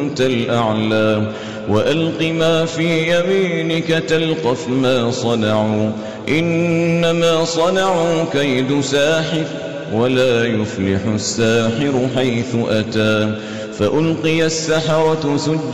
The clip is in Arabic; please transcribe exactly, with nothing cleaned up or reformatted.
أنت الأعلى وألق ما في يمينك تلقف ما صنعوا إنما صنعوا كيد ساحر ولا يفلح الساحر حيث أتى فألقي السحرة سجدا